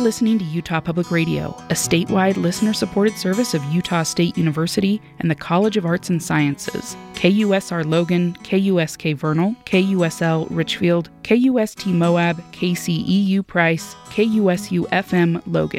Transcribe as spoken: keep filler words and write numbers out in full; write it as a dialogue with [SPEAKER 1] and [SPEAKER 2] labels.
[SPEAKER 1] listening to Utah Public Radio, a statewide listener-supported service of Utah State University and the College of Arts and Sciences. K U S R Logan, K U S K Vernal, K U S L Richfield, K U S T Moab, K C E U Price, K U S U F M Logan.